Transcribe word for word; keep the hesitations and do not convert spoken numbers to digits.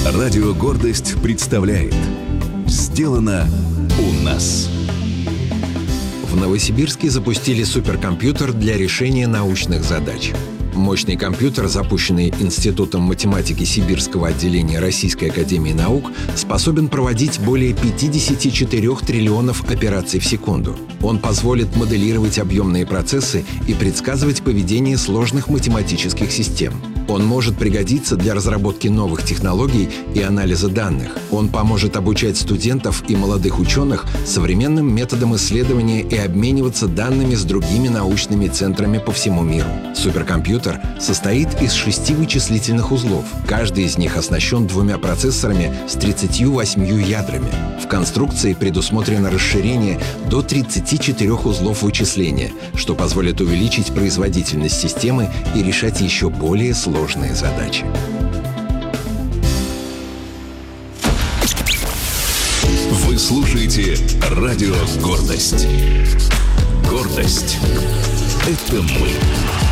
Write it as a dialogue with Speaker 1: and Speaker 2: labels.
Speaker 1: Радио «Гордость» представляет «Сделано у нас».
Speaker 2: В Новосибирске запустили суперкомпьютер для решения научных задач. Мощный компьютер, запущенный Институтом математики Сибирского отделения Российской академии наук, способен проводить более пятидесяти четырёх триллионов операций в секунду. Он позволит моделировать объемные процессы и предсказывать поведение сложных математических систем. Он может пригодиться для разработки новых технологий и анализа данных. Он поможет обучать студентов и молодых ученых современным методам исследования и обмениваться данными с другими научными центрами по всему миру. Суперкомпьютер состоит из шести вычислительных узлов. Каждый из них оснащен двумя процессорами с тридцатью восьмью ядрами. В конструкции предусмотрено расширение до тридцати четырёх узлов вычисления, что позволит увеличить производительность системы и решать еще более сложные задачи.
Speaker 1: Вы слушаете радио «Гордость». Гордость — это мы.